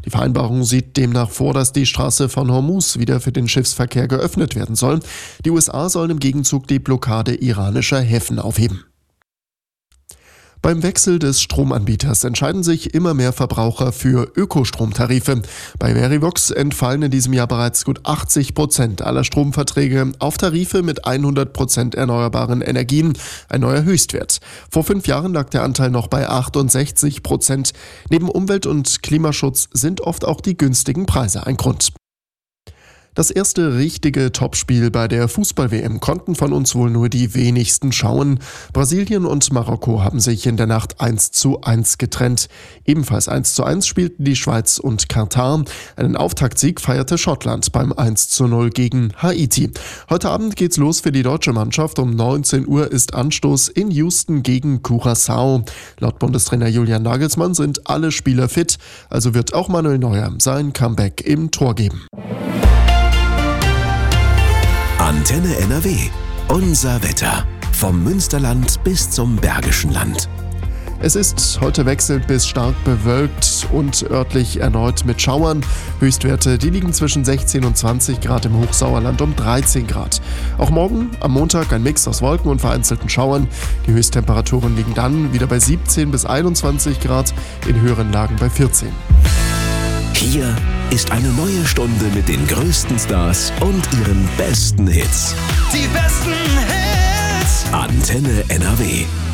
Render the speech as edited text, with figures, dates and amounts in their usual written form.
Die Vereinbarung sieht demnach vor, dass die Straße von Hormuz wieder für den Schiffsverkehr geöffnet werden soll. Die USA sollen im Gegenzug die Blockade iranischer Häfen aufheben. Beim Wechsel des Stromanbieters entscheiden sich immer mehr Verbraucher für Ökostromtarife. Bei Verivox entfallen in diesem Jahr bereits gut 80% aller Stromverträge auf Tarife mit 100% erneuerbaren Energien, ein neuer Höchstwert. Vor 5 Jahren lag der Anteil noch bei 68%. Neben Umwelt- und Klimaschutz sind oft auch die günstigen Preise ein Grund. Das erste richtige Topspiel bei der Fußball-WM konnten von uns wohl nur die wenigsten schauen. Brasilien und Marokko haben sich in der Nacht 1:1 getrennt. Ebenfalls 1:1 spielten die Schweiz und Katar. Einen Auftaktsieg feierte Schottland beim 1:0 gegen Haiti. Heute Abend geht's los für die deutsche Mannschaft. Um 19 Uhr ist Anstoß in Houston gegen Curaçao. Laut Bundestrainer Julian Nagelsmann sind alle Spieler fit, also wird auch Manuel Neuer sein Comeback im Tor geben. Antenne NRW. Unser Wetter. Vom Münsterland bis zum Bergischen Land. Es ist heute wechselnd bis stark bewölkt und örtlich erneut mit Schauern. Höchstwerte, die liegen zwischen 16 und 20 Grad im Hochsauerland um 13 Grad. Auch morgen, am Montag, ein Mix aus Wolken und vereinzelten Schauern. Die Höchsttemperaturen liegen dann wieder bei 17 bis 21 Grad, in höheren Lagen bei 14. Hier ist eine neue Stunde mit den größten Stars und ihren besten Hits. Die besten Hits. Antenne NRW.